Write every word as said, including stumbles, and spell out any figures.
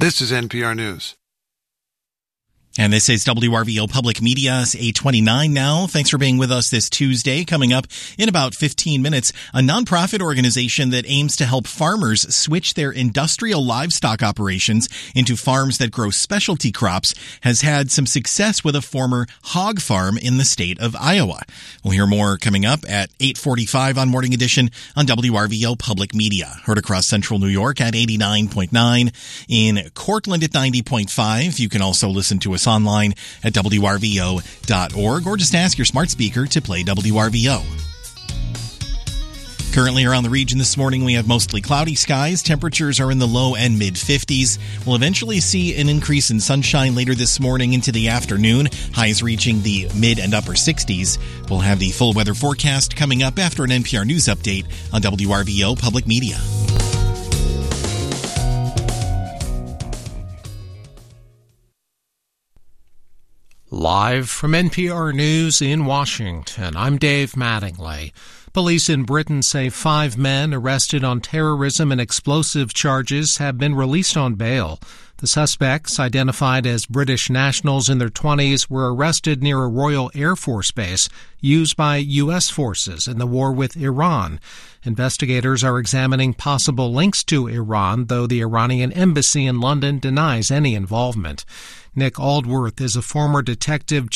This is N P R News. And this is W R V O Public Media, eight twenty-nine now. Thanks for being with us this Tuesday. Coming up in about fifteen minutes, a nonprofit organization that aims to help farmers switch their industrial livestock operations into farms that grow specialty crops has had some success with a former hog farm in the state of Iowa. We'll hear more coming up at eight forty-five on Morning Edition on W R V O Public Media. Heard across central New York at eighty-nine point nine, in Cortland at ninety point five. You can also listen to us online at W R V O dot org or just ask your smart speaker to play W R V O. Currently around the region this morning, we have mostly cloudy skies. Temperatures are in the low and mid fifties. We'll eventually see an increase in sunshine later this morning into the afternoon, highs reaching the mid and upper sixties. We'll have the full weather forecast coming up after an N P R News update on W R V O Public Media. Live from N P R News in Washington, I'm Dave Mattingly. Police in Britain say five men arrested on terrorism and explosive charges have been released on bail. The suspects, identified as British nationals in their twenties, were arrested near a Royal Air Force base used by U S forces in the war with Iran. Investigators are examining possible links to Iran, though the Iranian embassy in London denies any involvement. Nick Aldworth is a former detective